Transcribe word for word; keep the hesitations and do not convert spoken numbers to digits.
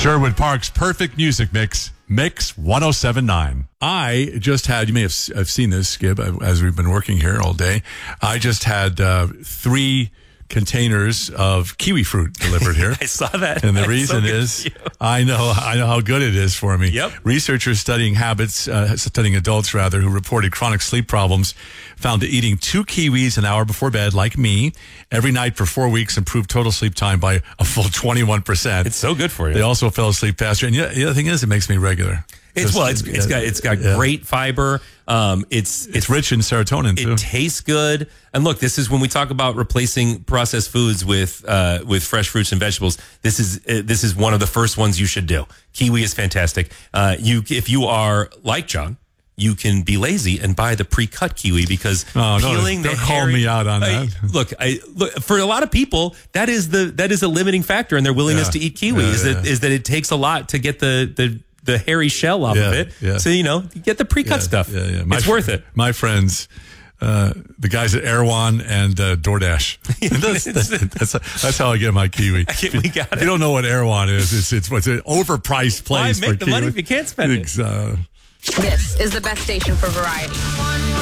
Sherwood Park's perfect music mix, Mix one oh seven point nine. I just had, you may have have seen this, Skip, as we've been working here all day. I just had uh, three containers of kiwi fruit delivered here. I saw that. And the That's reason so is, I know I know how good it is for me. Yep. Researchers studying habits, uh, studying adults rather, who reported chronic sleep problems, found that eating two kiwis an hour before bed, like me, every night for four weeks improved total sleep time by a full twenty-one percent. It's so good for you. They also fell asleep faster. And yeah, the other thing is, it makes me regular. It's Just, well, it's it's got it's got yeah. great fiber. Um, it's It's rich in serotonin too. It tastes good. And look, this is when we talk about replacing processed foods with uh, with fresh fruits and vegetables. This is uh, this is one of the first ones you should do. Kiwi is fantastic. Uh, you if you are like John, you can be lazy and buy the pre-cut kiwi because Oh, no, peeling don't the call hairy- me out on I- that. Look, I look for a lot of people that is the that is a limiting factor in their willingness Yeah. to eat kiwi. Yeah, is that yeah. is that it takes a lot to get the the the hairy shell off Yeah, of it. yeah. So, you know, you get the pre-cut Yeah, stuff. Yeah, yeah. My It's fr- worth it. My friends, uh, the guys at Erewhon and uh, DoorDash. that's, that's, that's, that's how I get my kiwi. We got If it. you don't know what Erewhon is, it's it's, it's an overpriced Why place make for the kiwi. money if you can't spend it? Ex- uh, This is the best station for variety.